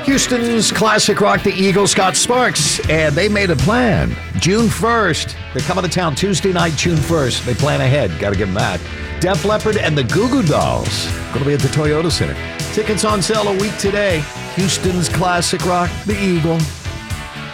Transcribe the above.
Houston's classic rock, the Eagles, Scott Sparks, and they made a plan. June 1st, they're coming to town Tuesday night, June 1st. They plan ahead. Got to give them that. Def Leppard and the Goo Goo Dolls going to be at the Toyota Center. Tickets on sale a week today. Houston's classic rock, the Eagle.